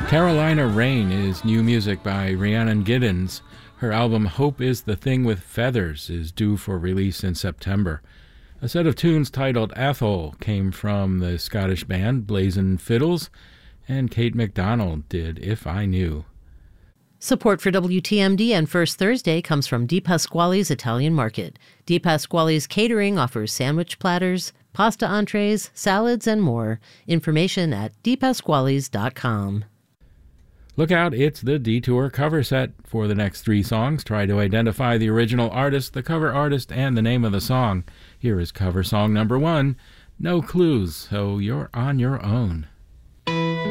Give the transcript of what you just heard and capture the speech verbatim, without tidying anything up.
Carolina Rain is new music by Rhiannon Giddens. Her album Hope is the Thing with Feathers is due for release in September. A set of tunes titled Athol came from the Scottish band Blazin' Fiddles, and Kate McDonald did If I Knew. Support for W T M D and First Thursday comes from Di Pasquale's Italian Market. Di Pasquale's Catering offers sandwich platters, pasta entrees, salads, and more. Information at di pasquales dot com. Look out, it's the Detour cover set. For the next three songs, try to identify the original artist, the cover artist, and the name of the song. Here is cover song number one. No clues, so you're on your own.